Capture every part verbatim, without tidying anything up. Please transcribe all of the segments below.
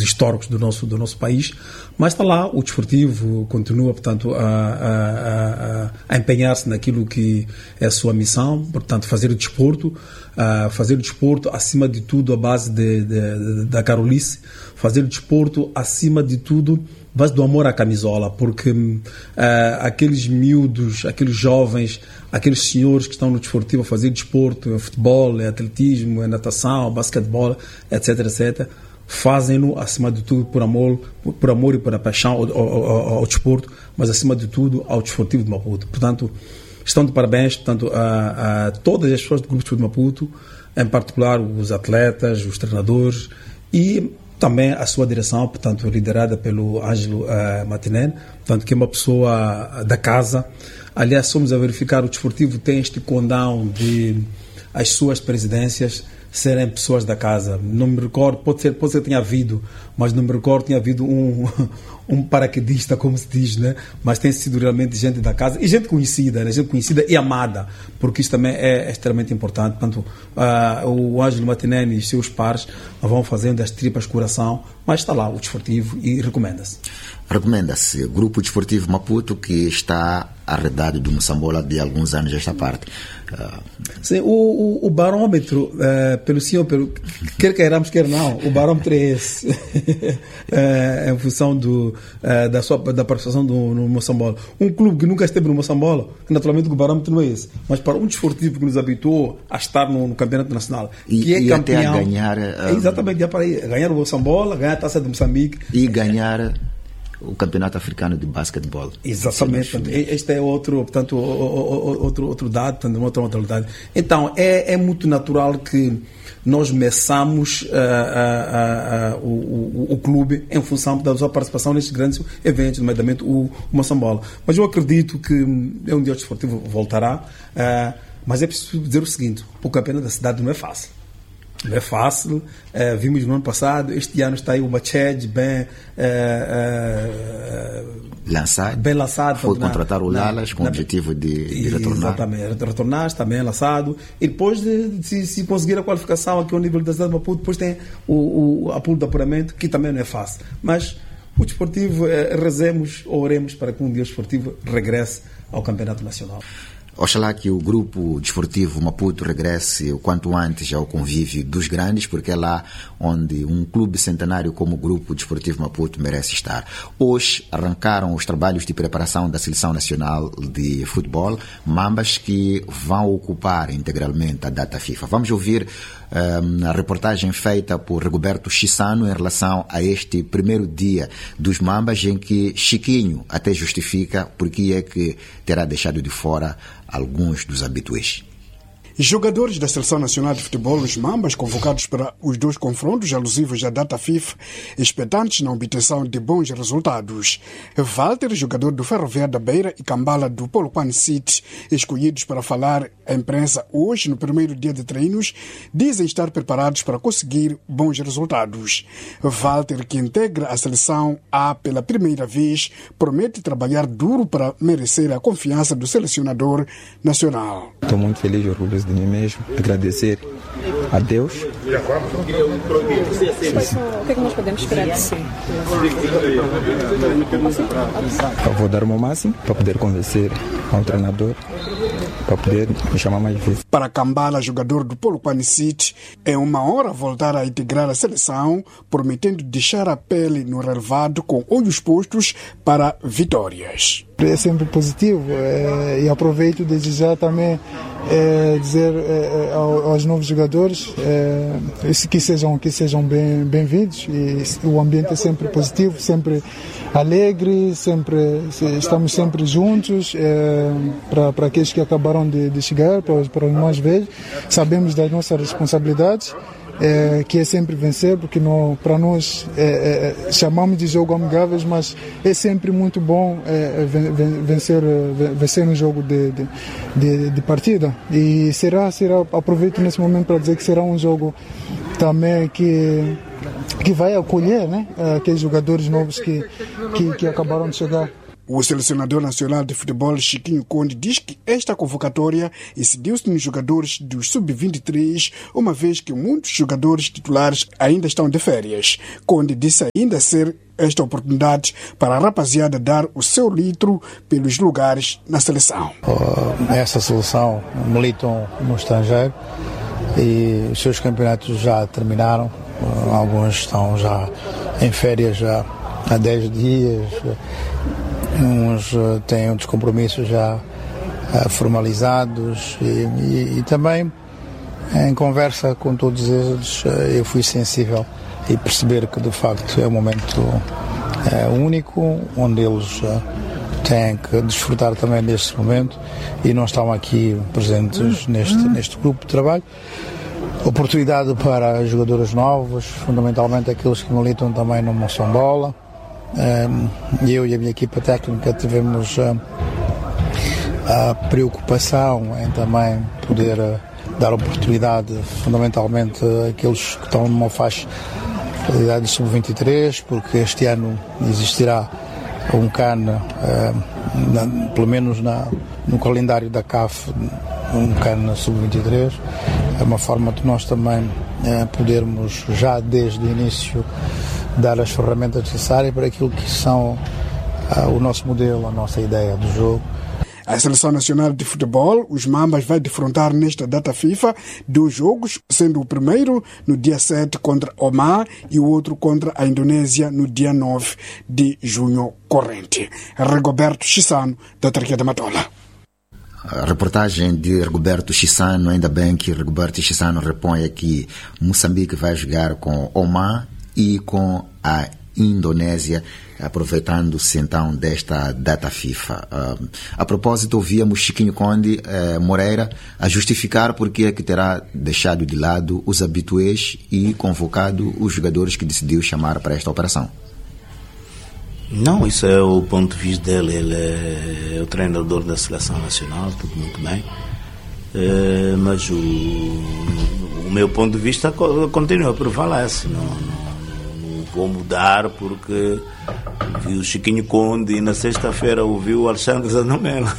históricos do nosso, do nosso país, mas está lá, o desportivo continua, portanto, a, a, a, a empenhar-se naquilo que é a sua missão, portanto, fazer o desporto, a fazer o desporto acima de tudo à base de, de, de, da Carolice, fazer o desporto acima de tudo à base do amor à camisola, porque uh, aqueles miúdos, aqueles jovens, aqueles senhores que estão no desportivo a fazer desporto, é futebol, é atletismo, é natação, basquetebol, etc, etcétera, fazem-no acima de tudo por amor, por, por amor e por a paixão ao, ao, ao, ao desporto, mas acima de tudo ao desportivo de Maputo. Portanto, estão de parabéns, portanto, a, a todas as pessoas do Grupo Desportivo de Maputo, em particular os atletas, os treinadores e também a sua direção, portanto, liderada pelo Ângelo uh, Matinen, portanto, que é uma pessoa da casa. Aliás, somos a verificar, o desportivo tem este condão de as suas presidências serem pessoas da casa. Não me recordo, pode ser, pode ser que tenha havido, mas não me recordo, tinha havido um, um paraquedista, como se diz, né? Mas tem sido realmente gente da casa e gente conhecida, né? Gente conhecida e amada, porque isso também é, é extremamente importante. Portanto, uh, o Ângelo Matineni e seus pares vão fazendo as tripas coração, mas está lá o desportivo e recomenda-se. Recomenda-se. Grupo Desportivo Maputo, que está arredado do Moçambola de alguns anos esta parte. Uh... Sim, o, o, o barômetro, uh, pelo senhor, pelo, quer queiramos, quer não, o barômetro é esse. uh, em função do, uh, da, sua, da participação do, no Moçambola. Um clube que nunca esteve no Moçambola, que naturalmente o barômetro não é esse, mas para um desportivo que nos habituou a estar no, no Campeonato Nacional, e, que é e campeão, até a ganhar... Uh... É exatamente, para ir, ganhar o Moçambola, ganhar a Taça de Moçambique. E ganhar... o Campeonato Africano de Basquetebol. Exatamente. Portanto, este é outro, portanto, outro, outro dado, portanto, outra modalidade. Então, é, é muito natural que nós meçamos uh, uh, uh, uh, o, o, o clube em função da sua participação nestes grandes eventos, nomeadamente o, o Moçambola. Mas eu acredito que é um dia o desportivo voltará, uh, mas é preciso dizer o seguinte: o campeonato da cidade não é fácil. Não é fácil, uh, vimos no ano passado, este ano está aí o Mached bem, uh, uh, lançado. bem lançado. Foi na, contratar o Lalas na, com o objetivo de, de retornar. Exatamente, retornar, está bem lançado. E depois de, de se, se conseguir a qualificação aqui ao nível da cidade de Maputo, depois tem o, o apuro de apuramento, que também não é fácil. Mas o desportivo, uh, rezemos ou oremos para que um dia o desportivo regresse ao Campeonato Nacional. Oxalá que o Grupo Desportivo Maputo regresse o quanto antes ao convívio dos grandes, porque é lá onde um clube centenário como o Grupo Desportivo Maputo merece estar. Hoje arrancaram os trabalhos de preparação da Seleção Nacional de Futebol, Mambas, que vão ocupar integralmente a data FIFA. Vamos ouvir um, a reportagem feita por Rigoberto Chissano em relação a este primeiro dia dos Mambas, em que Chiquinho até justifica porque é que terá deixado de fora alguns dos habituês. Jogadores da Seleção Nacional de Futebol, os Mambas, convocados para os dois confrontos alusivos à data FIFA, expectantes na obtenção de bons resultados. Walter, jogador do Ferroviário da Beira, e Kambala do Polokwane City, escolhidos para falar à imprensa hoje, no primeiro dia de treinos, dizem estar preparados para conseguir bons resultados. Walter, que integra a seleção A pela primeira vez, promete trabalhar duro para merecer a confiança do selecionador nacional. Estou muito feliz e orgulhoso de mim mesmo, agradecer a Deus. O que é que nós podemos esperar de si? Eu vou dar o meu máximo para poder convencer ao treinador, para poder me chamar mais vezes. Para Kambala, jogador do Polokwane City, é uma honra voltar a integrar a seleção, prometendo deixar a pele no relevado com olhos postos para vitórias. É sempre positivo é, e aproveito desde já também é, dizer é, aos novos jogadores é, que sejam, que sejam bem, bem-vindos, e o ambiente é sempre positivo, sempre alegre, sempre, estamos sempre juntos é, para, para aqueles que acabaram de, de chegar, para, para os mais velhos, sabemos das nossas responsabilidades. É, que é sempre vencer, porque não, para nós é, é, chamamos de jogo amigáveis, mas é sempre muito bom é, vencer, vencer um jogo de, de, de, de partida. E será, será, aproveito nesse momento para dizer que será um jogo também que, que vai acolher, né, aqueles jogadores novos que, que, que acabaram de chegar. O selecionador nacional de futebol, Chiquinho Conde, diz que esta convocatória incidiu-se nos jogadores dos sub vinte e três, uma vez que muitos jogadores titulares ainda estão de férias. Conde disse ainda ser esta oportunidade para a rapaziada dar o seu litro pelos lugares na seleção. Essa seleção militam no estrangeiro e os seus campeonatos já terminaram. Alguns estão já em férias já há dez dias, uns têm outros compromissos já formalizados e, e, e também em conversa com todos eles eu fui sensível e perceber que de facto é um momento é, único onde eles têm que desfrutar também deste momento e não estão aqui presentes neste, neste grupo de trabalho. Oportunidade para jogadores novos, fundamentalmente aqueles que militam também no Moçambola. Eu e a minha equipa técnica tivemos a preocupação em também poder dar oportunidade fundamentalmente àqueles que estão numa faixa de idade sub vinte e três, porque este ano existirá um C A N, na, pelo menos na, no calendário da C A F, um C A N sub vinte e três. É uma forma de nós também eh, podermos já desde o início dar as ferramentas necessárias para aquilo que são ah, o nosso modelo, a nossa ideia do jogo. A Seleção Nacional de Futebol, os Mambas, vai defrontar nesta data FIFA dois jogos, sendo o primeiro no dia sete contra Oman e o outro contra a Indonésia no dia nove de junho corrente. Rigoberto Chissano, da Autarquia da Matola. A reportagem de Rigoberto Chissano, ainda bem que Rigoberto Chissano repõe aqui, Moçambique vai jogar com Oman e com a Indonésia, aproveitando-se então desta data FIFA. Uh, a propósito, ouvíamos Chiquinho Conde uh, Moreira a justificar porque é que terá deixado de lado os habituês e convocado os jogadores que decidiu chamar para esta operação. Não, isso é o ponto de vista dele. Ele é o treinador da Seleção Nacional, tudo muito bem. É, mas o, o meu ponto de vista continua a prevalece. Não, não, não vou mudar porque vi o Chiquinho Conde e na sexta-feira ouvi o Alexandre Zanomela.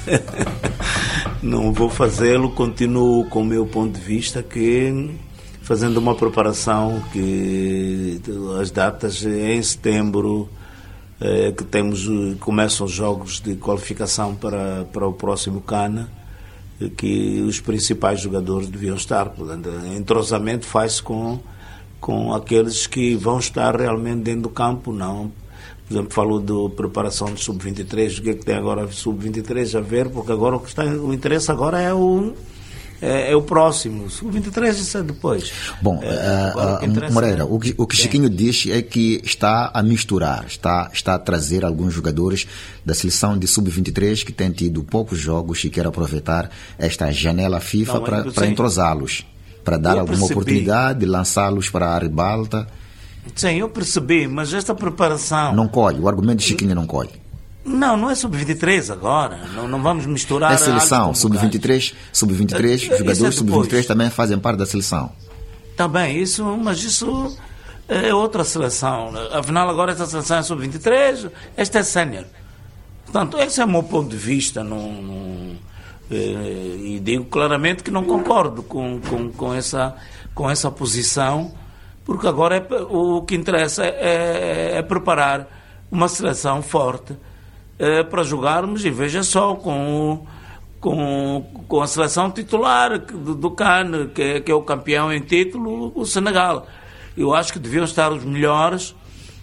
Não vou fazê-lo, continuo com o meu ponto de vista que fazendo uma preparação que as datas em setembro que temos, começam os jogos de qualificação para, para o próximo C A N, que os principais jogadores deviam estar. Portanto, entrosamento faz-se com, com aqueles que vão estar realmente dentro do campo, não. Por exemplo, falou da preparação do sub vinte e três, o que é que tem agora sub vinte e três a ver, porque agora o que está, o interesse agora é o É, é o próximo, o vinte e três isso é depois. Bom, é, uh, uh, Moreira, o que, o que Chiquinho diz é que está a misturar, está, está a trazer alguns jogadores da seleção de sub vinte e três que têm tido poucos jogos e quer aproveitar esta janela FIFA Não, para, para entrosá-los, para dar alguma percebi. oportunidade, lançá-los para a ribalta. Sim, eu percebi, mas esta preparação... Não colhe, o argumento de Chiquinho não colhe. Não, não é sub vinte e três agora. Não, não vamos misturar. É seleção, sub vinte e três, sub vinte e três, é, jogadores é sub vinte e três também fazem parte da seleção. Está bem, isso, mas isso é outra seleção. Afinal, agora esta seleção é sub vinte e três, esta é sénior. Portanto, esse é o meu ponto de vista. Não, não, é, e digo claramente que não concordo com, com, com, essa, com essa posição, porque agora é, o que interessa é, é preparar uma seleção forte. É, para jogarmos, e veja só, com, com, com a seleção titular do, do C A N, que é, que é o campeão em título, o Senegal. Eu acho que deviam estar os melhores,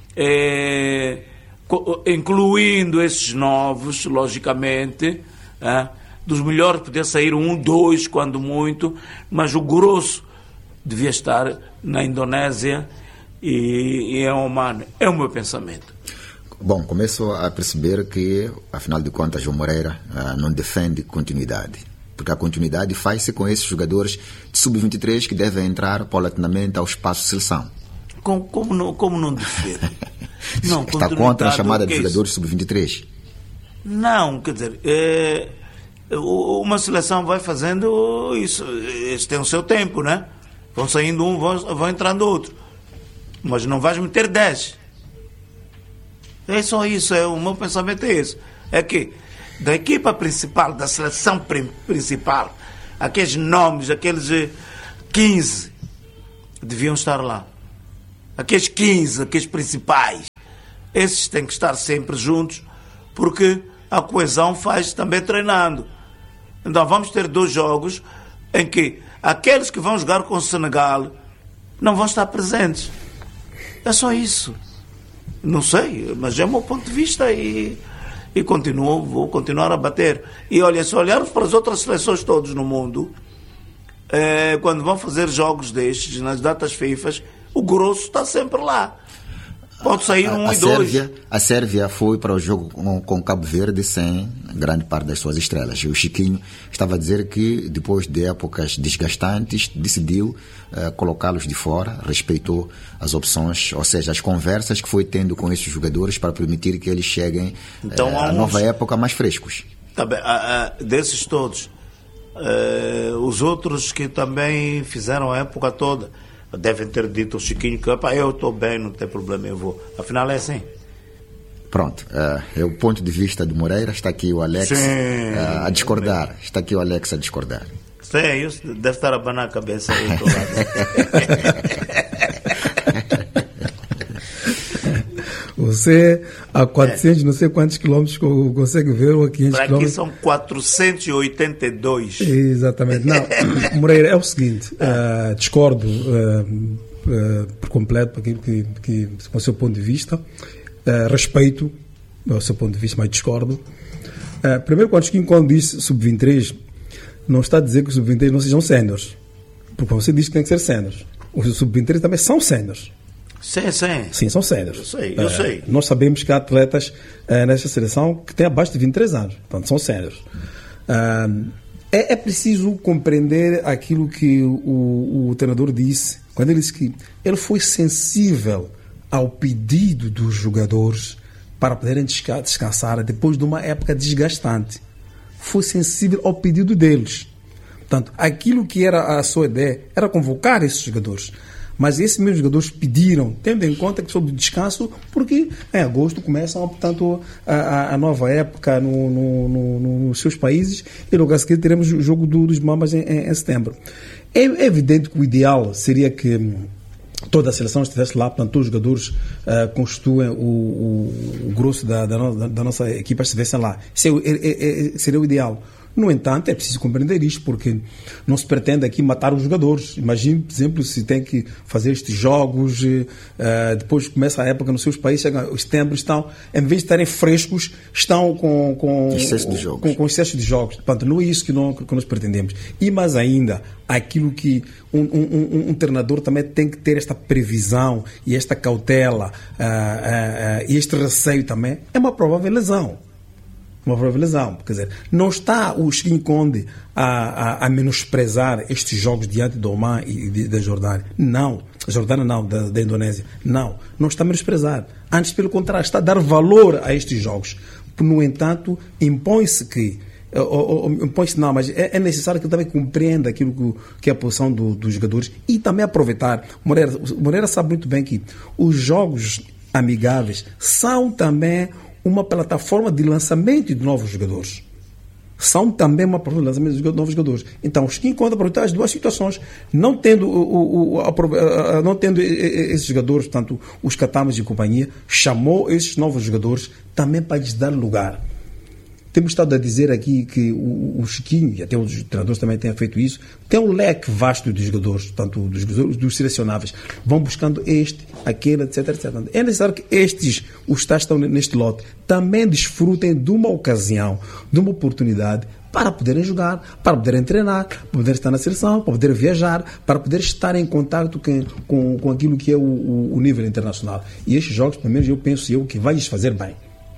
é, incluindo esses novos, logicamente, é, dos melhores podia sair um, dois, quando muito, mas o grosso devia estar na Indonésia e, e em Oman. É o meu pensamento. Bom, começo a perceber que, afinal de contas, o Moreira uh, não defende continuidade. Porque a continuidade faz-se com esses jogadores de sub vinte e três que devem entrar paulatinamente ao espaço de seleção. Como, como, não, como não defende? Não, está contra a chamada de jogadores sub vinte e três? Não, quer dizer, é, uma seleção vai fazendo isso. Eles têm o seu tempo, né? Vão saindo um, vão, vão entrando outro. Mas não vais meter dez. É só isso, é, o meu pensamento é esse. é que da equipa principal, da seleção principal, aqueles nomes, aqueles quinze deviam estar lá. Aqueles quinze, aqueles principais, esses têm que estar sempre juntos, porque a coesão faz também treinando. Então vamos ter dois jogos em que aqueles que vão jogar com o Senegal não vão estar presentes. É só isso. Não sei, mas é o meu ponto de vista e, e continuo, vou continuar a bater. E olha, se olharmos para as outras seleções todas no mundo, é, quando vão fazer jogos destes, nas datas FIFA, o grosso está sempre lá. Pode sair a, um a e Sérvia, dois. A Sérvia foi para o jogo com, com Cabo Verde sem grande parte das suas estrelas. O Chiquinho estava a dizer que, depois de épocas desgastantes, decidiu uh, colocá-los de fora, respeitou as opções, ou seja, as conversas que foi tendo com esses jogadores para permitir que eles cheguem então, uh, à nova época mais frescos. Tá bem, uh, uh, desses todos, uh, os outros que também fizeram a época toda, devem ter dito ao Chiquinho que eu estou bem, não tem problema, eu vou. Afinal é assim. Pronto, uh, é o ponto de vista de Moreira. Está aqui o Alex uh, a discordar. Está aqui o Alex a discordar. Sim, isso deve estar a abanar a cabeça aí do lado. Você a quatrocentos, é. não sei quantos quilômetros consegue ver, ou a quinhentos Para quilômetros. aqui são quatrocentos e oitenta e dois. Exatamente. Não, Moreira, é o seguinte, uh, discordo uh, uh, por completo para aquilo que, que, com o seu ponto de vista, uh, respeito o seu ponto de vista, mas discordo. Uh, primeiro, quando Chiquinho quando disse sub vinte e três, não está a dizer que os sub vinte e três não sejam séniores, porque você diz que tem que ser séniores. Os sub vinte e três também são séniores. Sim, sim. Sim, são séniores. Eu sei, eu uh, sei. Nós sabemos que há atletas uh, nesta seleção que têm abaixo de vinte e três anos. Portanto, são séniores. Uh, é, é preciso compreender aquilo que o, o treinador disse, quando ele disse que ele foi sensível ao pedido dos jogadores para poderem descansar depois de uma época desgastante. Foi sensível ao pedido deles. Portanto, aquilo que era a sua ideia era convocar esses jogadores. Mas esses mesmos jogadores pediram, tendo em conta que sobre o descanso, porque em agosto começam, portanto, a, a nova época no, no, no, nos seus países e logo a seguir teremos o jogo do, dos Mambas em, em, em setembro. É, é evidente que o ideal seria que toda a seleção estivesse lá, portanto, todos os jogadores uh, constituem o, o, o grosso da, da, no, da nossa equipa estivessem lá. Isso é, é, é, seria o ideal. No entanto, é preciso compreender isto, porque não se pretende aqui matar os jogadores. Imagine, por exemplo, se tem que fazer estes jogos, uh, depois começa a época nos seus países, chega, os setembro estão, em vez de estarem frescos, estão com, com, excesso de jogos. com, com excesso de jogos. Portanto, não é isso que, não, que nós pretendemos. E mais ainda, aquilo que um, um, um, um treinador também tem que ter esta previsão e esta cautela uh, uh, uh, e este receio também, é uma provável lesão. Uma provável lesão. Quer dizer, não está o Chiquinho Conde a, a, a menosprezar estes jogos diante do Oman e de, da Jordânia. Não. A Jordânia não, da, da Indonésia. Não. Não está a menosprezar. Antes, pelo contrário, está a dar valor a estes jogos. No entanto, impõe-se que Ou, ou, impõe-se não, mas é, é necessário que ele também compreenda aquilo que, que é a posição do, dos jogadores e também aproveitar. Moreira, Moreira sabe muito bem que os jogos amigáveis são também uma plataforma de lançamento de novos jogadores. São também uma plataforma de lançamento de novos jogadores. Então, o Chiquinho conta aproveitar as duas situações, não tendo, o, o, o, a, não tendo esses jogadores, portanto, os Catamas e companhia, chamou esses novos jogadores também para lhes dar lugar. Temos estado a dizer aqui que o, o Chiquinho, e até os treinadores também têm feito isso, tem um leque vasto de jogadores, portanto, dos, dos selecionáveis. Vão buscando este, aquele, etc, etcétera. É necessário que estes, os tais estão neste lote, também desfrutem de uma ocasião, de uma oportunidade para poderem jogar, para poderem treinar, para poderem estar na seleção, para poderem viajar, para poderem estar em contato com, com, com aquilo que é o, o, o nível internacional. E estes jogos, pelo menos eu penso eu, que vai lhes fazer bem.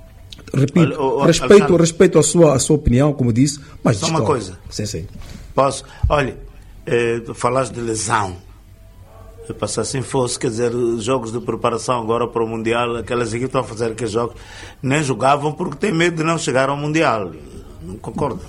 Repito, o, o, respeito, respeito a sua, a sua opinião, como disse, mas só uma coisa. Sim, sim. Posso? Olha, eh, falaste de lesão. Se assim fosse, quer dizer, jogos de preparação agora para o Mundial, aquelas equipes estão a fazer aqueles jogos, nem jogavam porque têm medo de não chegar ao Mundial. Não concordo.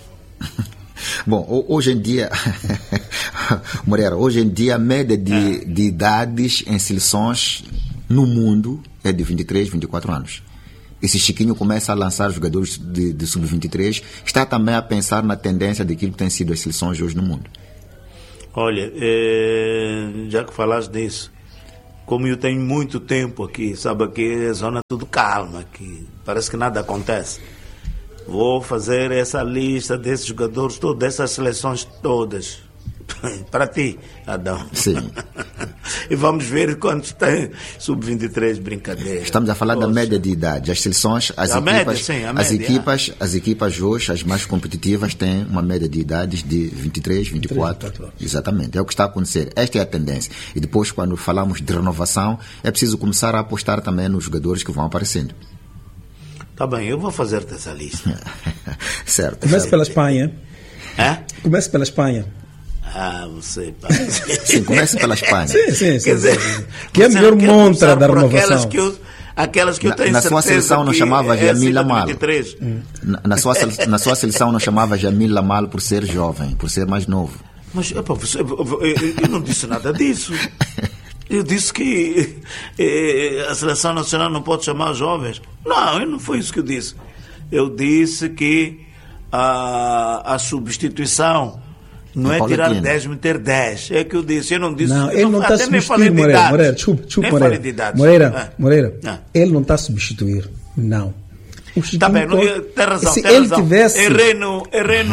Bom, hoje em dia, Moreira, hoje em dia a média de, é. de idades em seleções no mundo é de vinte e três, vinte e quatro anos. E se Chiquinho começa a lançar jogadores de, de sub vinte e três, está também a pensar na tendência daquilo que tem sido as seleções hoje no mundo? Olha, é, já que falaste disso, como eu tenho muito tempo aqui, sabe, aqui é a zona tudo calma, aqui parece que nada acontece. Vou fazer essa lista desses jogadores todos, dessas seleções todas, para ti, Adão. Sim. E vamos ver quantos tem sub vinte e três, brincadeira. Estamos a falar Poxa. da média de idade. As seleções, as A equipas, média, sim, a as média, equipas, as equipas hoje, as mais competitivas, têm uma média de idades de vinte e três, vinte e quatro. vinte e quatro. Exatamente. É o que está a acontecer. Esta é a tendência. E depois, quando falamos de renovação, é preciso começar a apostar também nos jogadores que vão aparecendo. Tá bem, eu vou fazer-te essa lista. Certo. Comece certo. pela Espanha. É? Comece pela Espanha. Ah, você, pá. Sim, comece pela Espanha. Sim, sim, sim. Quer dizer, sim. Que é a você melhor não quer montra começar da por renovação. Aquelas que eu, aquelas que eu Na, tenho na certeza sua seleção não que chamava é Jamil acima de Lamal. vinte e três. Na, na, sua, na sua seleção não chamava Jamil Lamal por ser jovem, por ser mais novo. Mas epa, você, eu, eu, eu não disse nada disso. Eu disse que eh, a seleção nacional não pode chamar jovens. Não, não foi isso que eu disse. Eu disse que a, a substituição não é tirar dez, meter dez. É que eu disse. Eu não disse. Não, ele não está a até nem substituir, falei de Moreira. idades. Moreira, desculpa, desculpa, Nem falei Moreira. de idades. Moreira, Ah. Moreira, Ah. ele não está a substituir. Não. O Está bem, não, Chiquinho- tem razão. Se tem ele razão. tivesse. Errei no, errei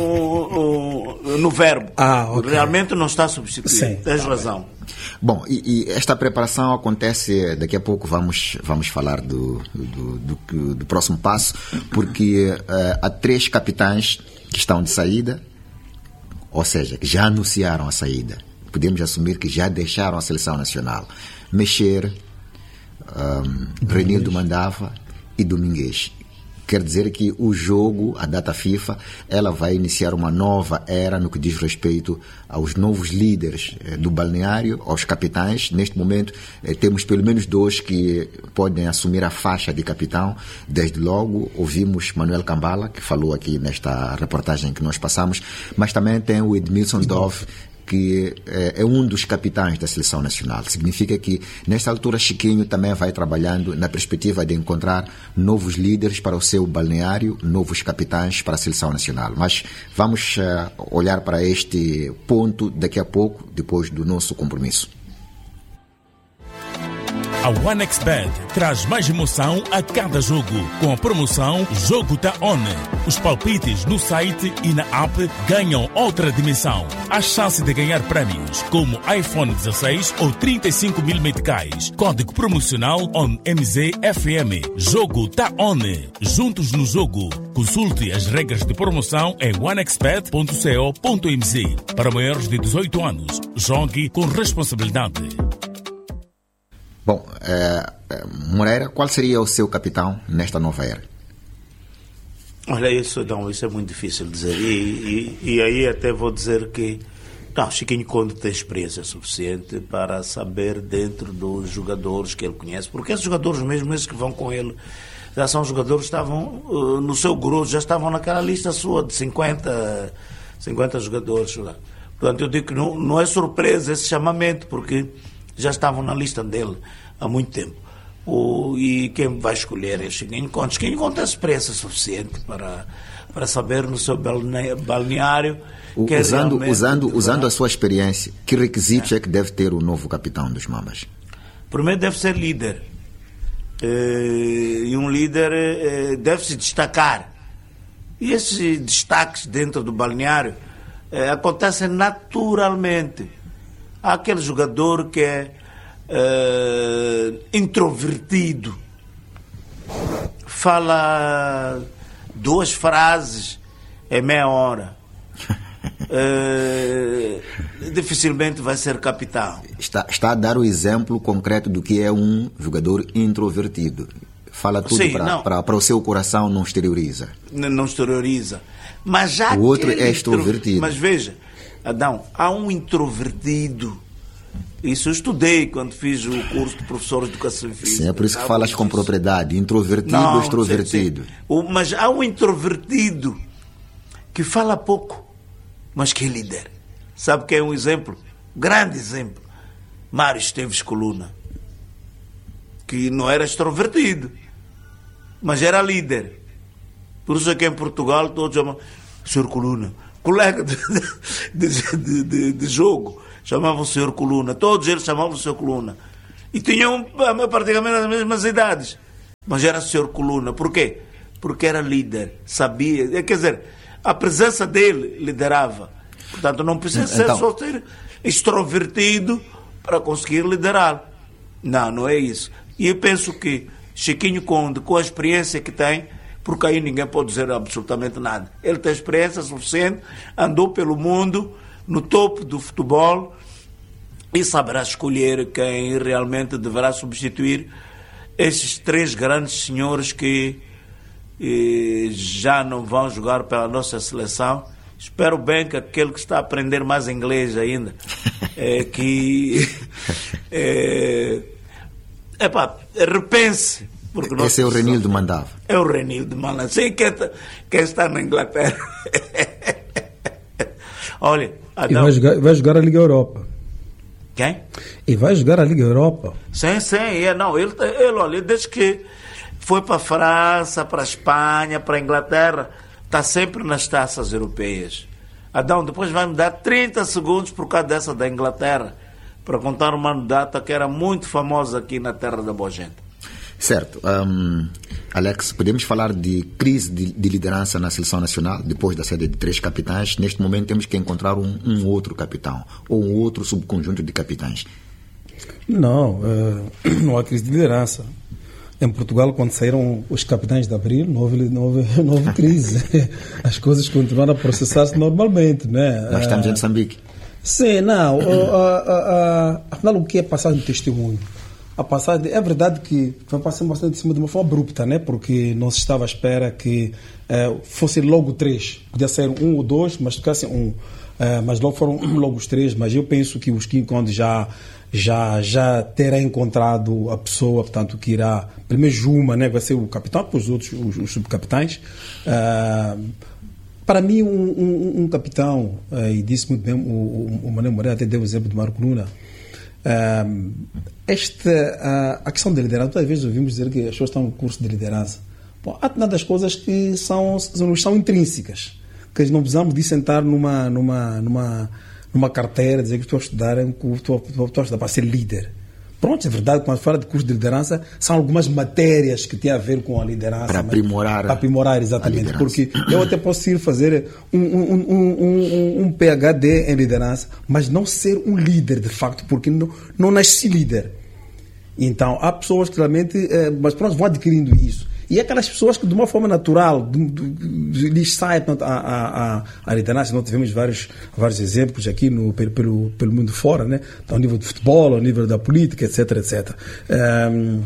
no, no, no verbo. Ah, ok. Realmente não está a substituir. Sim. Tens razão. Bom, e, e esta preparação acontece, daqui a pouco vamos, vamos falar do, do, do, do próximo passo, porque uh, há três capitães que estão de saída, ou seja, que já anunciaram a saída. Podemos assumir que já deixaram a seleção nacional. Mexer, um, Renildo Mandava e Domingues. Quer dizer que o jogo, a data FIFA, ela vai iniciar uma nova era no que diz respeito aos novos líderes eh, do balneário, aos capitães. Neste momento, eh, temos pelo menos dois que podem assumir a faixa de capitão. Desde logo, ouvimos Manuel Cambala, que falou aqui nesta reportagem que nós passamos, mas também tem o Edmilson Dove, que é um dos capitães da seleção nacional. Significa que, nesta altura, Chiquinho também vai trabalhando na perspectiva de encontrar novos líderes para o seu balneário, novos capitães para a seleção nacional. Mas vamos uh, olhar para este ponto daqui a pouco, depois do nosso compromisso. A OneXBet traz mais emoção a cada jogo, com a promoção Jogo Tá On. Os palpites no site e na app ganham outra dimensão. Há chance de ganhar prémios, como iPhone dezasseis ou trinta e cinco mil meticais. Código promocional ONMZFM. Jogo Tá On. Juntos no jogo. Consulte as regras de promoção em onexbet ponto co ponto mz. Para maiores de dezoito anos, jogue com responsabilidade. Bom, eh, Moreira, qual seria o seu capitão nesta nova era? Olha, isso, não, isso é muito difícil dizer. E, e, e aí até vou dizer que não, Chiquinho Conde tem experiência suficiente para saber dentro dos jogadores que ele conhece, porque esses jogadores mesmo, esses que vão com ele, já são jogadores que estavam uh, no seu grosso, já estavam naquela lista sua de cinquenta, cinquenta jogadores. Portanto, eu digo que não, não é surpresa esse chamamento, porque já estavam na lista dele há muito tempo. O, e quem vai escolher é Chiquinho Conde. Chiquinho Conde tem experiência suficiente para, para saber no seu balneário. O, que usando é usando, vai... usando a sua experiência, que requisitos é. é que deve ter o novo capitão dos Mambas? Primeiro, deve ser líder. E um líder deve se destacar. E esses destaques dentro do balneário acontecem naturalmente. Há aquele jogador que é uh, introvertido, fala duas frases em meia hora, uh, dificilmente vai ser capitão. Está, está a dar o exemplo concreto do que é um jogador introvertido. Fala tudo para o seu coração, não exterioriza. Não, não exterioriza. Mas já o outro é extrovertido. Intro... Mas veja, Adão, há um introvertido. Isso eu estudei quando fiz o curso de professor de educação física. Sim, é por isso que falas com propriedade. Introvertido ou extrovertido? Sim, sim. O, mas há um introvertido que fala pouco, mas que é líder. Sabe que é um exemplo? Grande exemplo. Mário Esteves Coluna, que não era extrovertido, mas era líder. Por isso é que em Portugal todos chamam senhor Coluna. Colega de, de, de, de, de jogo chamavam o senhor Coluna. Todos eles chamavam o senhor Coluna. E tinham praticamente as mesmas idades. Mas era o senhor Coluna. Por quê? Porque era líder. Sabia. Quer dizer, a presença dele liderava. Portanto, não precisa ser então... só ser extrovertido para conseguir liderar. Não, não é isso. E eu penso que Chiquinho Conde, com a experiência que tem, porque aí ninguém pode dizer absolutamente nada. Ele tem experiência suficiente, andou pelo mundo, no topo do futebol, e saberá escolher quem realmente deverá substituir esses três grandes senhores que eh, já não vão jogar pela nossa seleção. Espero bem que aquele que está a aprender mais inglês ainda, é, que é, epá, repense. Esse é o Renildo Mandava. É o Renildo Mandava. Sim, quem, quem está na Inglaterra. Olha, e vai jogar, vai jogar a Liga Europa. Quem? E vai jogar a Liga Europa. Sim, sim. É, não, ele, ele, olha, desde que foi para a França, para a Espanha, para a Inglaterra, está sempre nas taças europeias. Adão, depois vai me dar trinta segundos por causa dessa da Inglaterra, para contar uma anedota que era muito famosa aqui na terra da boa gente. Certo. Um, Alex, podemos falar de crise de, de liderança na seleção nacional, depois da saída de três capitães. Neste momento temos que encontrar um, um outro capitão, ou um outro subconjunto de capitães. Não, uh, não há crise de liderança. Em Portugal, quando saíram os capitães de Abril, não houve, não houve, não houve crise. As coisas continuaram a processar-se normalmente, né? Nós estamos em Moçambique. Sim, não. Afinal, o que é passagem de testemunho? A passagem, é verdade que foi passando bastante de cima de uma forma abrupta, né? Porque não se estava à espera que uh, fosse logo três. Podia ser um ou dois, mas ficasse um. Uh, mas logo foram logo os três. Mas eu penso que o Chiquinho Conde já, já, já terá encontrado a pessoa, portanto, que irá. Primeiro Juma, né? Vai ser o capitão, depois os outros, os, os subcapitães. Uh, para mim, um, um, um capitão, uh, e disse muito bem, o, o, o Manuel Moreira até deu o exemplo de Marco Luna. Uh, esta, uh, a questão da liderança, todas as vezes ouvimos dizer que as pessoas estão no curso de liderança. Bom, há tantas coisas que são, são, são intrínsecas, que não precisamos de sentar numa, numa, numa, numa carteira, dizer que estou a estudar, estou, estou a estudar para ser líder. Pronto, é verdade, quando fala de curso de liderança, são algumas matérias que têm a ver com a liderança. Para aprimorar. Para aprimorar, exatamente. Porque eu até posso ir fazer um, um, um, um, um P H D em liderança, mas não ser um líder, de facto, porque não, não nasci líder. Então, há pessoas que realmente, eh, mas pronto, vão adquirindo isso. E aquelas pessoas que, de uma forma natural, lhes sai a, a, a, a liderança. Nós tivemos vários, vários exemplos aqui no, pelo, pelo mundo fora, né? Ao nível do futebol, ao nível da política, etc, etcétera. Um,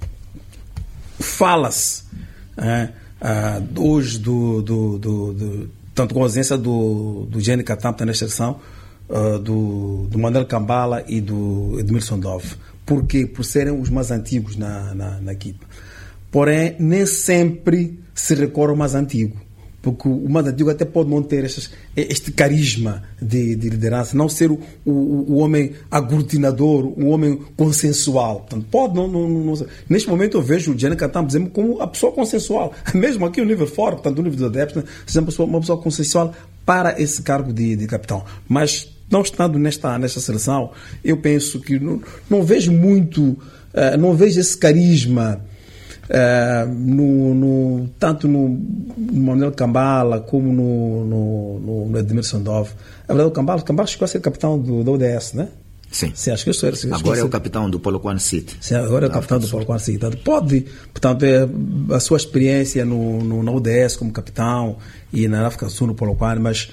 Fala-se é, uh, hoje, do, do, do, do, tanto com a ausência do, do Gene Catampa nesta seleção, uh, do, do Manuel Cambala e do Edmilson Dove. Por quê? Por serem os mais antigos na, na, na equipa. Porém, nem sempre se recorre ao mais antigo, porque o mais antigo até pode não ter estes, este carisma de, de liderança, não ser o, o, o homem aglutinador, o homem consensual. Portanto, pode não, não, não ser. Neste momento eu vejo o Gianni Catampa, por exemplo, como a pessoa consensual, mesmo aqui no nível fora, portanto, no nível dos adeptos, né, seja uma pessoa, uma pessoa consensual para esse cargo de, de capitão. Mas, não estando nesta, nesta seleção, eu penso que não, não vejo muito, uh, não vejo esse carisma. Uh, no, no, tanto no, no Manuel Cambala como no, no, no, no Edmilson Dove. A verdade, o Cambala, o Cambala chegou a ser capitão do, do O D S, né? Sim. Sim, acho que isso era, acho agora que é o capitão do Polokwane City. Sim, agora é o capitão do Polokwane City. Pode, portanto, é a sua experiência no, no, no O D S como capitão e na África do Sul no Polokwane, mas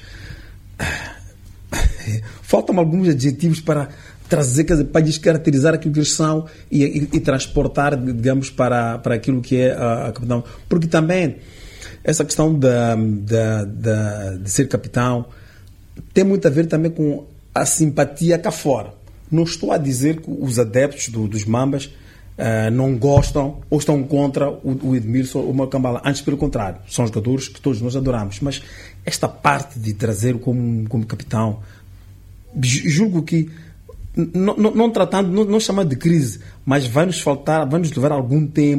faltam alguns adjetivos para trazer, quer dizer, para descaracterizar aquilo que eles são e, e, e transportar, digamos, para, para aquilo que é a, a capitão. Porque também essa questão da, da, da, de ser capitão tem muito a ver também com a simpatia cá fora. Não estou a dizer que os adeptos do, dos Mambas uh, não gostam ou estão contra o, o Edmilson ou o Macambala. Antes, pelo contrário, são jogadores que todos nós adoramos. Mas esta parte de trazer como, como capitão, julgo que Não, não, não tratando, não, não chamando de crise, mas vai nos faltar, vai nos levar algum tempo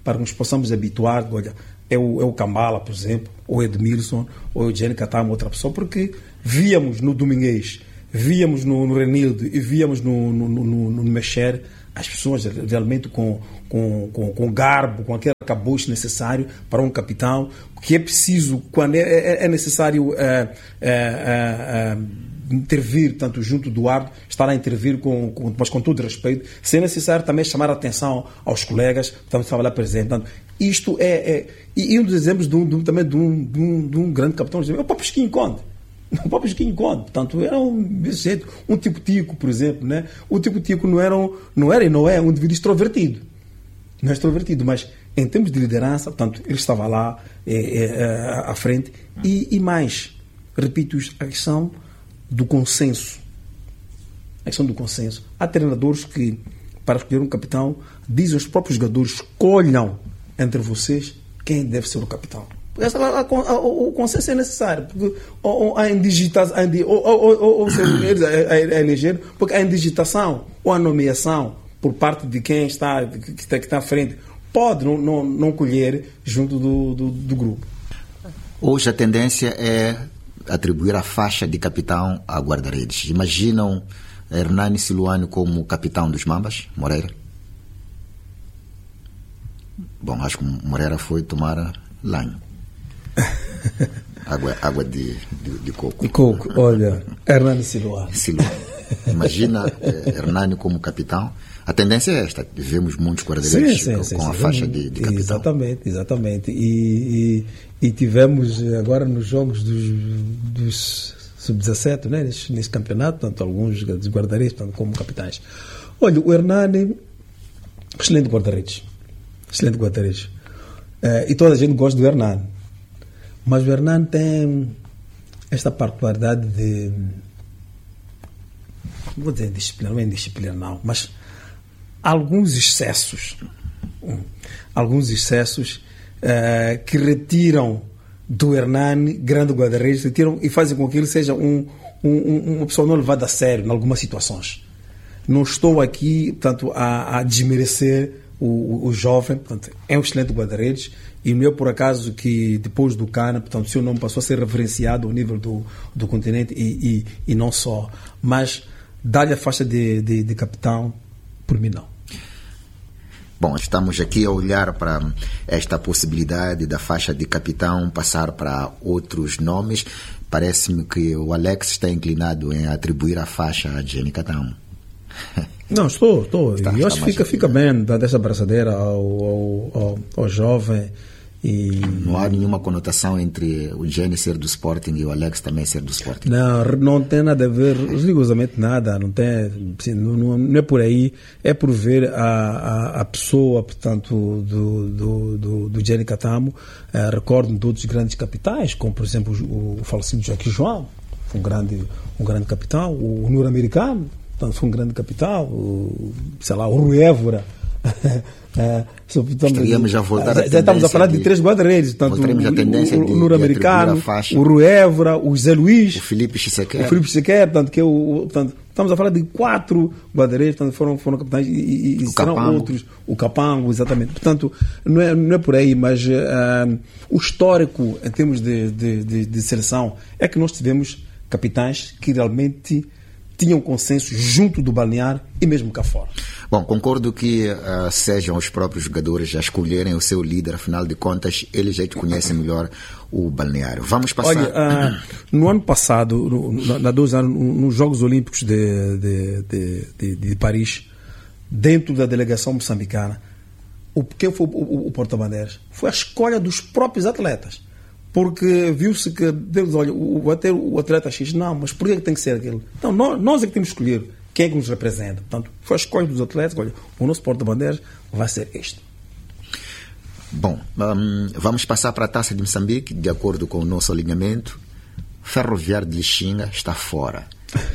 para que nos possamos habituar, olha, é o, é o Kambala, por exemplo, ou Edmilson, ou o Jenny Katamo, outra pessoa, porque víamos no Domingues, víamos no, no Renildo e víamos no, no, no, no Mexer as pessoas realmente com, com, com, com garbo, com aquele arcabouço necessário para um capitão, que é preciso, quando é, é, é necessário é, é, é, intervir, tanto junto do árbitro, estar a intervir, com, com, mas com todo respeito, se é necessário também chamar a atenção aos colegas, estamos a trabalhar presente. Portanto, isto é, é e, e um dos exemplos de um, de um, também de um, de, um, de um grande capitão, é o próprio Chiquinho Conde. O próprio Chiquinho Conde, portanto, era um, um tipo Tico, por exemplo, né? O tipo Tico não era, um, não era e não é um indivíduo extrovertido, não é extrovertido, mas em termos de liderança, portanto, ele estava lá é, é, à frente e, e mais, repito, a questão do consenso, a questão do consenso. Há treinadores que, para escolher um capitão, dizem aos próprios jogadores, escolham entre vocês quem deve ser o capitão. Essa, a, a, a, o consenso é necessário, porque ou, a indigitação, ou, ou, ou, ou a, a eleger, porque a indigitação ou a nomeação por parte de quem está, que está, que está à frente pode não, não, não colher junto do, do, do grupo. Hoje a tendência é atribuir a faixa de capitão a guarda-redes. Imaginam Hernani Siluano como capitão dos Mambas, Moreira? Bom, acho que Moreira foi tomar lanho. Água, água de, de, de coco. De coco, olha, Hernani Siluano. Siluano. Imagina eh, Hernani como capitão. A tendência é esta. Vemos muitos guarda-redes com sim, a sim, faixa de, de capitão. Exatamente, exatamente. E, e, e tivemos agora nos jogos dos, dos sub dezassete, né, nesse, nesse campeonato, tanto alguns guarda-redes como capitães. Olha, o Hernani, excelente guarda-redes. Excelente guarda-redes. Uh, e toda a gente gosta do Hernani. Mas o Hernani tem esta particularidade de, não vou dizer disciplina, não é indisciplina não, mas alguns excessos, alguns excessos uh, que retiram do Hernani, grande guarda-redes, retiram e fazem com que ele seja um, um, uma pessoa não levada a sério em algumas situações. Não estou aqui, portanto, a, a desmerecer o, o, o jovem, portanto, é um excelente guarda-redes. E não é por acaso que depois do Cana, portanto, o seu nome passou a ser referenciado ao nível do, do continente e, e, e não só. Mas dar-lhe a faixa de, de, de capitão, por mim não. Bom, estamos aqui a olhar para esta possibilidade da faixa de capitão passar para outros nomes. Parece-me que o Alex está inclinado em atribuir a faixa a Jenny Katamo. Não, estou, estou. Está, eu acho que fica, fica bem dar essa abraçadeira ao, ao, ao, ao jovem. E... Não há nenhuma conotação entre o Jenny ser do Sporting e o Alex também ser do Sporting? Não, não tem nada a ver, rigorosamente nada, não tem, não, não é por aí, é por ver a, a, a pessoa, portanto, do, do, do, do Jenny Katamo. Uh, recordo de outros grandes capitães, como por exemplo o, o falecido Joaquim João, foi um grande, um grande capitão, o, o Nur-Americano, portanto, foi um grande capitão, o, sei lá, o Rui Évora. É, Estaríamos já a voltar já, já estamos a falar de, de três guarda-redes, portanto, voltaremos a tendência o, o, o Nur-Americano, o Rui Évora, o Zé Luís, o Felipe Chisequer, o Felipe Chisequer, portanto, que é o, portanto, estamos a falar de quatro guarda-redes, portanto, foram, foram capitães e, e serão Capango. outros, o Capango, exatamente. Portanto, não é, não é por aí, mas uh, o histórico em termos de, de, de, de seleção é que nós tivemos capitães que realmente tinham consenso junto do balneário e mesmo cá fora. Bom, concordo que uh, sejam os próprios jogadores a escolherem o seu líder, afinal de contas, eles já conhecem melhor o balneário. Vamos passar... Olha, uh, no ano passado, no, há dois anos, nos Jogos Olímpicos de, de, de, de, de Paris, dentro da delegação moçambicana, o, quem foi o, o, o porta-bandeiras? Foi a escolha dos próprios atletas. Porque viu-se que, Deus, olha, o, até o atleta X, não, mas por que tem que ser aquele? Então, nós, nós é que temos que escolher quem é que nos representa. Portanto, foi a escolha dos atletas, olha, o nosso porta-bandeiras vai ser este. Bom, um, vamos passar para a Taça de Moçambique, de acordo com o nosso alinhamento. Ferroviário de Lixinga está fora.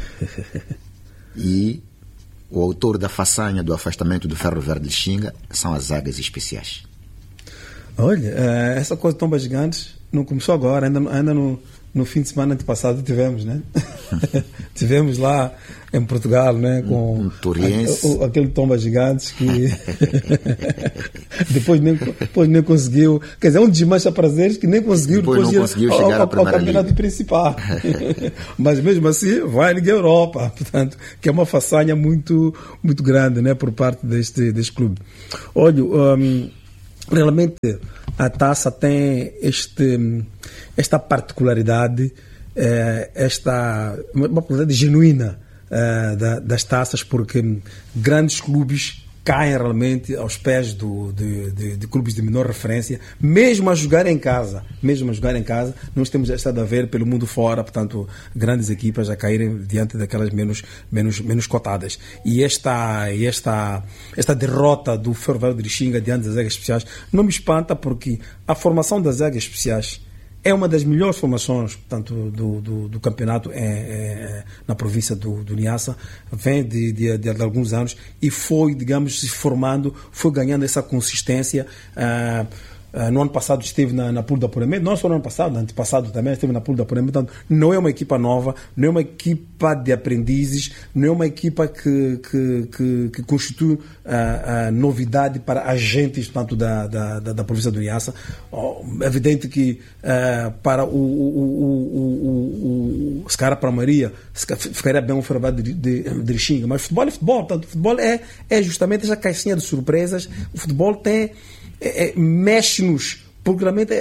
E o autor da façanha do afastamento do Ferroviário de Lixinga são as águias especiais. Olha, essa coisa tão gigante não começou agora, ainda, ainda no, no fim de semana antepassado tivemos, né? Tivemos lá em Portugal, né? Com um, um a, aquele Tomba Gigantes que depois, nem, depois nem conseguiu, quer dizer, um desmancha prazeres que nem conseguiu depois, depois não conseguiu ao, chegar ao, ao, ao campeonato principal. Mas mesmo assim vai à Liga Europa, portanto, que é uma façanha muito, muito grande, né? Por parte deste, deste clube. Olha, um, realmente a taça tem este, esta particularidade, eh, esta uma particularidade genuína eh, da, das taças, porque grandes clubes caem realmente aos pés do, de, de, de clubes de menor referência, mesmo a jogar em casa. Mesmo a jogar em casa, nós temos estado a ver pelo mundo fora, portanto, grandes equipas a caírem diante daquelas menos, menos, menos cotadas. E esta, esta, esta derrota do Ferroviário de Lixinga diante das Águias Especiais não me espanta, porque a formação das Águias Especiais é uma das melhores formações, portanto, do, do, do campeonato é, é, na província do, do Niassa, vem de, de, de, de alguns anos e foi, digamos, se formando, foi ganhando essa consistência. Uh, uh, no ano passado esteve na, na pool de apuramento, não só no ano passado, no ano passado também esteve na pool de apuramento, portanto, não é uma equipa nova, não é uma equipa de aprendizes, não é uma equipa que, que, que, que constitui uh, uh, novidade para agentes, portanto, da, da, da, da província do Niassa. Oh, é evidente que uh, para o, o, o, o, o se calhar para a Maria ficaria bem um Ferroviário de, de, de Lixinga, mas futebol é futebol, portanto, futebol é, é justamente essa caixinha de surpresas. O futebol tem é, é, mexe-nos, porque realmente é,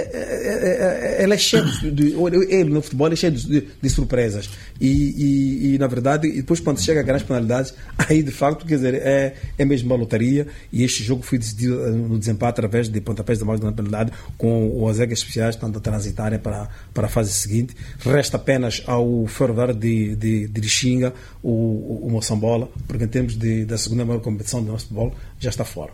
é, é, ele é cheio de, ele no futebol é cheio de, de surpresas e, e, e na verdade e depois quando chega a grandes penalidades, aí de facto, quer dizer, é, é mesmo uma lotaria, e este jogo foi decidido no desempate através de pontapés de mais grande penalidade, com as Águias Especiais tanto transitarem para, para a fase seguinte. Resta apenas ao Ferroviário de, de, de Lixinga o, o, o Moçambola, porque em termos de, da segunda maior competição do nosso futebol já está fora.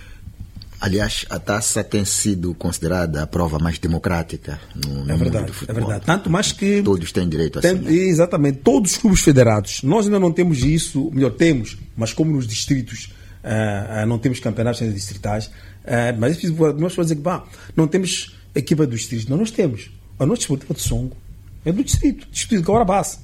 Aliás, a taça tem sido considerada a prova mais democrática no, no é verdade, mundo do futebol. É verdade. Tanto mais que todos têm direito a tem, ser. Exatamente. Todos os clubes federados. Nós ainda não temos isso, melhor, temos, mas como nos distritos uh, uh, não temos campeonatos ainda distritais, uh, mas nós podemos dizer que bah, não temos equipa dos distritos. Não, nós temos. A nossa esportiva de Songo é do distrito, distrito de Caurabassa.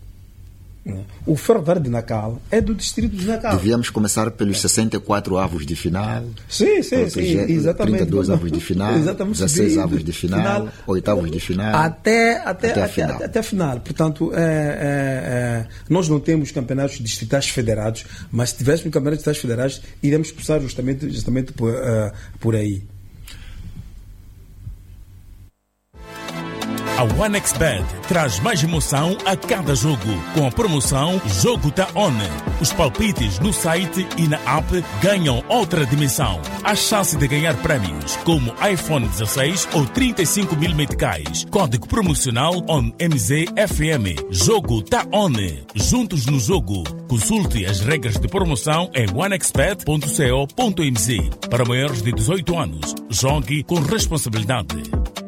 O Ferroviário de Nacal é do distrito de Nacal. Devíamos começar pelos sessenta e quatro avos de final. Sim, sim, sim, exatamente. trinta e dois avos de final, exatamente. dezesseis avos de final, final, oitavos de final. Até, até, até, a, até, final. até, até a final. Portanto, é, é, é, nós não temos campeonatos distritais federados, mas se tivéssemos campeonatos distritais federados, iremos começar justamente, justamente por, uh, por aí. A OneXBet traz mais emoção a cada jogo, com a promoção Jogo Tá On. Os palpites no site e na app ganham outra dimensão. A chance de ganhar prémios como iPhone dezesseis ou trinta e cinco mil meticais. Código promocional O N M Z F M. Jogo Tá On. Juntos no jogo. Consulte as regras de promoção em one x bet ponto co ponto m z. Para maiores de dezoito anos, jogue com responsabilidade.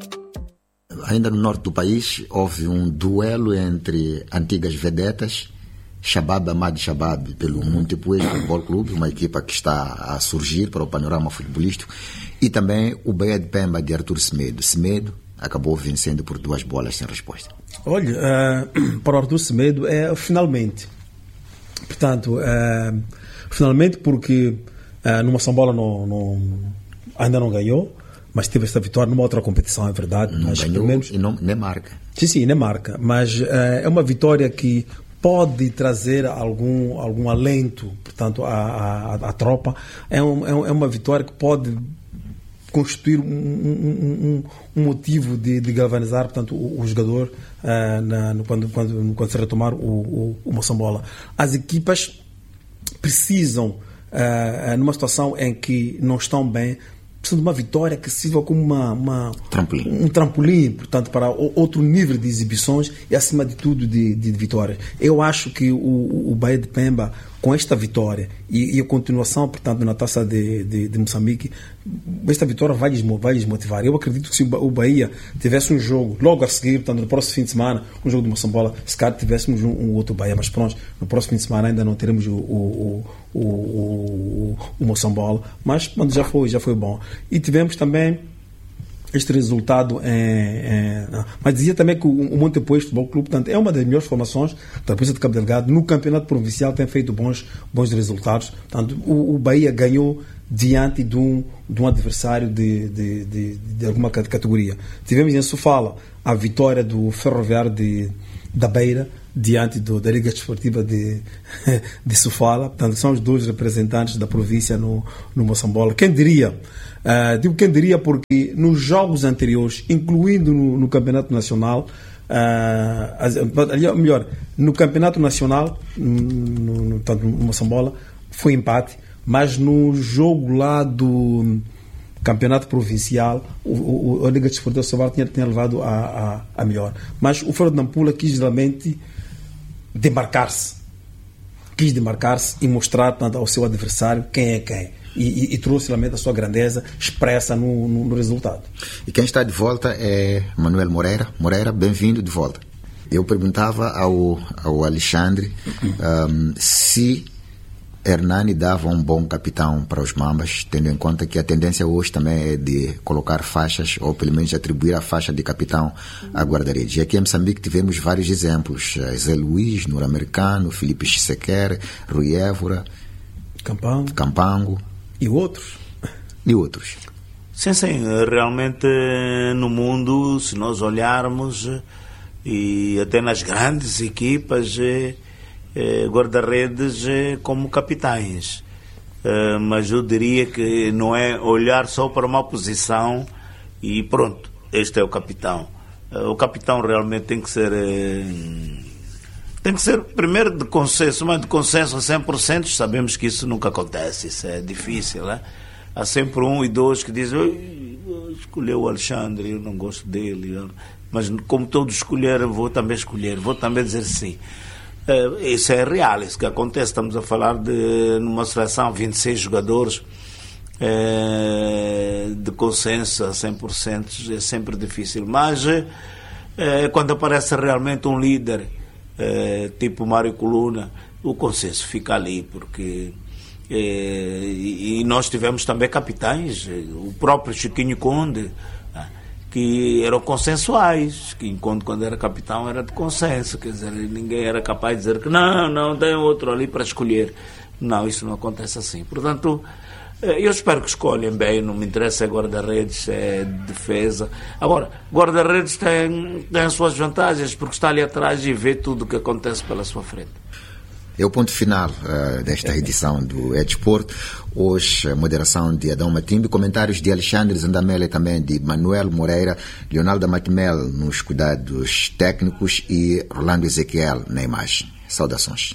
Ainda no norte do país, houve um duelo entre antigas vedetas, Shabab Ahmad Shabab, pelo Montepuez Futebol Clube, uma equipa que está a surgir para o panorama futebolístico, e também o Bahia de Pemba de Artur Semedo. Semedo acabou vencendo por duas bolas sem resposta. Olha, uh, para o Artur Semedo é finalmente. Portanto, uh, finalmente porque uh, numa Sambola não, não, ainda não ganhou, mas teve esta vitória numa outra competição, é verdade. Não mas, ganhou, pelo menos, e não, nem marca. Sim, sim, nem marca. Mas uh, é uma vitória que pode trazer algum, algum alento, portanto, à, à, à tropa. É, um, é uma vitória que pode constituir um, um, um, um motivo de, de galvanizar, portanto, o, o jogador uh, na, no, quando, quando, quando se retomar o, o, o Moçambola. As equipas precisam, uh, numa situação em que não estão bem, precisam de uma vitória que sirva como uma, uma, trampolim. um trampolim, portanto, para outro nível de exibições e, acima de tudo, de, de vitórias. Eu acho que o, o Bahia de Pemba, com esta vitória e, e a continuação, portanto, na Taça de, de, de Moçambique, esta vitória vai lhes, vai lhes motivar. Eu acredito que se o Bahia tivesse um jogo logo a seguir, portanto, no próximo fim de semana, um jogo de Moçambola, se calhar tivéssemos um, um outro Bahia, mas pronto, no próximo fim de semana ainda não teremos o, o, o, o, o, o Moçambola, mas já foi, já foi bom. E tivemos também este resultado é, é, mas dizia também que o Montepuez Futebol Clube, portanto, é uma das melhores formações da província de Cabo Delgado. No campeonato provincial tem feito bons, bons resultados. Portanto, o, o Bahia ganhou diante de um, de um adversário de, de, de, de alguma categoria. Tivemos em Sofala a vitória do Ferroviário de, da Beira diante do, da Liga Desportiva de, de Sofala. Portanto, são os dois representantes da província no, no Moçambola. Quem diria? Uh, digo quem diria porque nos jogos anteriores, incluindo no, no Campeonato Nacional, uh, melhor, no Campeonato Nacional, no, no, tanto no Moçambola, foi empate, mas no jogo lá do Campeonato Provincial, o, o, a Liga Desportiva de Sofala tinha, tinha levado a, a, a melhor. Mas o Feira de Nampula quis realmente demarcar-se, quis demarcar-se e mostrar, portanto, ao seu adversário quem é quem. E, e, e trouxe realmente a sua grandeza expressa no, no, no resultado. E quem está de volta é Manuel Moreira. Moreira, bem-vindo de volta. Eu perguntava ao, ao Alexandre um, se Hernani dava um bom capitão para os Mambas, tendo em conta que a tendência hoje também é de colocar faixas, ou pelo menos atribuir a faixa de capitão à guarda-redes. E aqui em Moçambique tivemos vários exemplos. Zé Luís, Nuramericano, Felipe Chisequer, Rui Évora, Campango. Campango. E outros? E outros. Sim, sim. Realmente no mundo, se nós olharmos, e até nas grandes equipas, guarda-redes como capitães. Mas eu diria que não é olhar só para uma posição e pronto, este é o capitão. O capitão realmente tem que ser... Tem que ser, primeiro, de consenso, mas de consenso a cem por cento, sabemos que isso nunca acontece, isso é difícil, né? Há sempre um e dois que dizem, escolheu o Alexandre, eu não gosto dele, mas como todos escolheram, vou também escolher, vou também dizer sim. Uh, isso é real, isso que acontece, estamos a falar de, numa seleção, vinte e seis jogadores, uh, de consenso a cem por cento, é sempre difícil, mas uh, quando aparece realmente um líder, Uh, tipo Mário Coluna, o consenso fica ali, porque uh, e, e nós tivemos também capitães, uh, o próprio Chiquinho Conde, uh, que eram consensuais. Chiquinho Conde, quando era capitão, era de consenso, quer dizer, ninguém era capaz de dizer que não, não, tem outro ali para escolher. Não, isso não acontece assim. Portanto, eu espero que escolhem bem, não me interessa se é guarda-redes, se é defesa. Agora, guarda-redes tem, tem as suas vantagens, porque está ali atrás e vê tudo o que acontece pela sua frente. É o ponto final uh, desta edição do Edesporto. Hoje, a moderação de Adão Matimbe, comentários de Alexandre Zandamela e também de Manuel Moreira, Leonardo Matimel nos cuidados técnicos e Rolando Ezequiel na imagem. Saudações.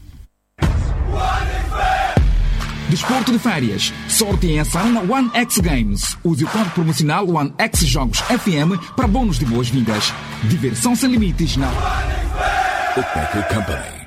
Desporto de férias. Sorte em ação na One X Games. Use o código promocional One X Jogos F M para bônus de boas-vindas. Diversão sem limites na O Packer Company.